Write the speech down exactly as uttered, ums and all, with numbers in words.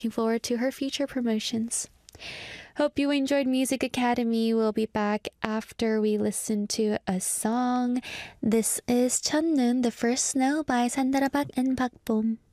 looking forward to her future promotions. Hope you enjoyed Music Academy. We'll be back after we listen to a song. This is 첫눈, The First Snow by Sandra Park and Park Bom.